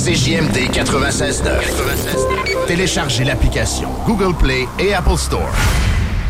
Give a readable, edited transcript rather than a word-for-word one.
CJMD 96.9. Téléchargez l'application Google Play et Apple Store.